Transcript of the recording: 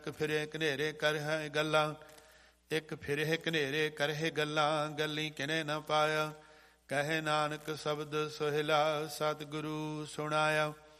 ਇੱਕ ਫਿਰੇ ਘਨੇਰੇ ਕਰਹਿ ਗੱਲਾਂ, ਇੱਕ ਫਿਰੇ ਘਨੇਰੇ ਕਰਹਿ ਗੱਲਾਂ, ਗੱਲੀ ਕਿਨੇ ਨ ਪਾਇਆ। ਕਹੇ ਨਾਨਕ ਸ਼ਬਦ ਸੋਹਿਲਾ, ਸਤਿਗੁਰੂ ਸੁਣਾਇਆ।